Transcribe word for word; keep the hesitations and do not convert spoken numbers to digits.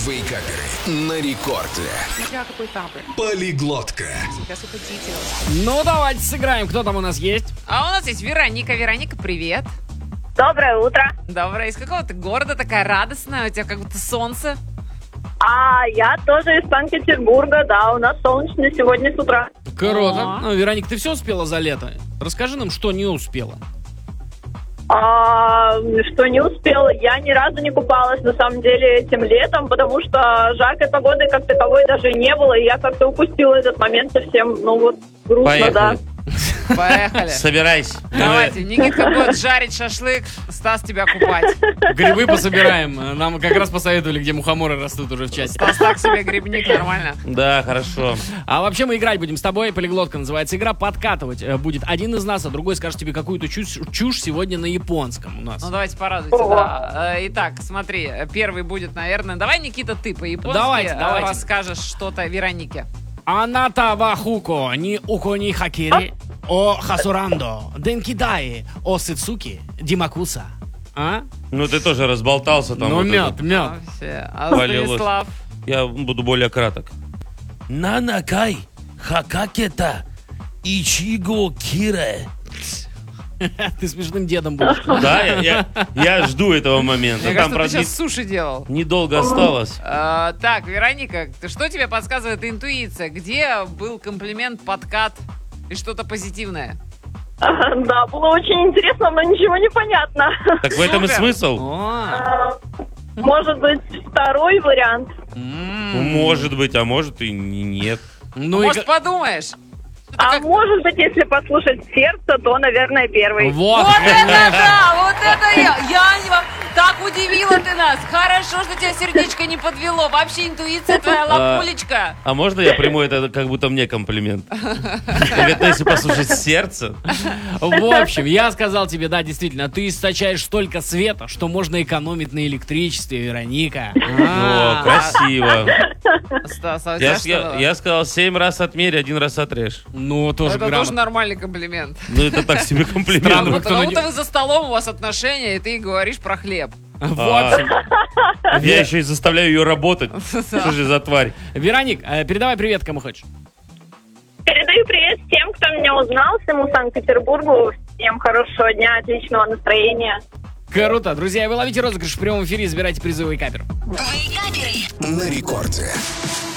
Вейкаперы на рекорде. Смотря какой капер. Полиглотка. Сейчас уходите. Ну, давайте сыграем. Кто там у нас есть? А у нас есть Вероника. Вероника, привет. Доброе утро. Доброе. Из какого ты города? Такая радостная. У тебя как будто солнце. А я тоже из Санкт-Петербурга, да, у нас солнечно сегодня с утра. Круто. О. Ну, Вероник, ты все успела за лето? Расскажи нам, что не успела. А, что не успела, я ни разу не купалась на самом деле этим летом, потому что жаркой погоды как таковой даже не было, и я как-то упустила этот момент совсем, ну вот, грустно, Поехали. да. Поехали. Собирайся. Давайте, Никита будет жарить шашлык, Стас тебя купать. Грибы пособираем. Нам как раз посоветовали, где мухоморы растут уже в чате. Стас так себе грибник, нормально. Да, хорошо. А вообще мы играть будем с тобой. Полиглотка называется игра. Подкатывать э, будет один из нас, а другой скажет тебе какую-то чушь, чушь сегодня на японском у нас. Ну давайте порадуйте, да. Э, Итак, смотри, первый будет, наверное. Давай, Никита, ты по-японски Давайте, э, давайте. расскажешь что-то Веронике. Аната ва хуко ни уко ни хакири о хасурандо денкидаи о сыцуки димакуса. А? Ну ты тоже разболтался там. Ну, вот мед, это. мед. А, все. А Полилось. Станислав? Я буду более краток. Нанакай хакакета ичиго кире. Ты смешным дедом будешь. Да, я, я, я жду этого момента. Мне Там, кажется, ты правда, сейчас суши делал. не- недолго осталось. А, так, Вероника, ты- что тебе подсказывает интуиция? Где был комплимент, подкат и что-то позитивное? Да, было очень интересно, но ничего не понятно. Так в этом и Супер. смысл. О, Может быть, второй вариант? Ну, может быть, а может и не- нет. ну и Может, ка- подумаешь? А как- может быть, если послушать сердце, то, наверное, первый. вот. Вот это да! Вот это я! Я не вам... Так удивила ты нас! Хорошо, что тебя сердечко не подвело. Вообще интуиция твоя лапулечка. А можно я приму это как будто мне комплимент? Говорит, ну, если послушать сердце. В общем, я сказал тебе, да, действительно, ты источаешь столько света, что можно экономить на электричестве, Вероника. О, А. красиво. Стас, а у тебя Я, что я- было? я сказал, семь раз отмерь, один раз отрежь. Ну, тоже Это тоже грамотно. нормальный комплимент. Ну, это так себе комплимент. Странно, Ну, кто потому на- что вы за столом, у вас отношения, и ты говоришь про хлеб. В А. общем, Я еще и заставляю ее работать. Что же за тварь? Вероник, э, передавай привет, кому хочешь. Передаю привет всем, кто меня узнал, всему Санкт-Петербургу. Всем хорошего дня, отличного настроения. Круто. Друзья, вы ловите розыгрыш в прямом эфире, забирайте призовый капер. На рекорде.